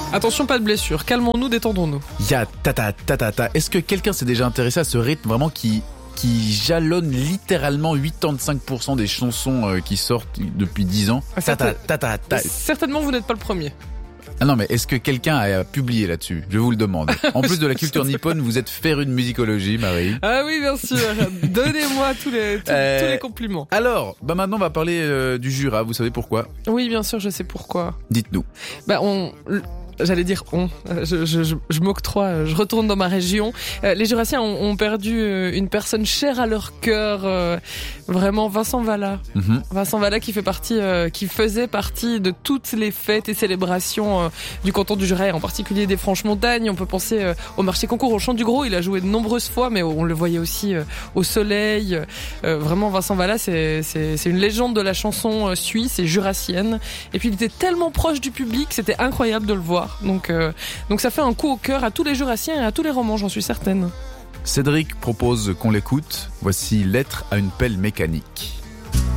Attention, pas de blessure. Calmons-nous, détendons-nous. Il y a ta. Est-ce que quelqu'un s'est déjà intéressé à ce rythme vraiment qui jalonne littéralement 85% des chansons qui sortent depuis 10 ans? Certainement, vous n'êtes pas le premier. Ah non, mais est-ce que quelqu'un a publié là-dessus? Je vous le demande. En plus de la culture nippone, vous êtes férue de musicologie, Marie. Ah oui, bien sûr. Donnez-moi tous les compliments. Alors, maintenant on va parler du Jura. Vous savez pourquoi? Oui, bien sûr, je sais pourquoi. Dites-nous. J'allais dire je m'octroie, je retourne dans ma région. Les Jurassiens ont perdu une personne chère à leur cœur, vraiment Vincent Vallat. Vincent Vallat qui faisait partie de toutes les fêtes et célébrations du canton du Jura, et en particulier des Franches-Montagnes. On peut penser au marché concours, au Chant du Gros. Il a joué de nombreuses fois, mais on le voyait aussi au Soleil. Vraiment, Vincent Vallat, c'est une légende de la chanson suisse et jurassienne. Et puis il était tellement proche du public, c'était incroyable de le voir. Donc ça fait un coup au cœur à tous les Jurassiens et à tous les romans, j'en suis certaine. Cédric propose qu'on l'écoute. Voici Lettre à une pelle mécanique.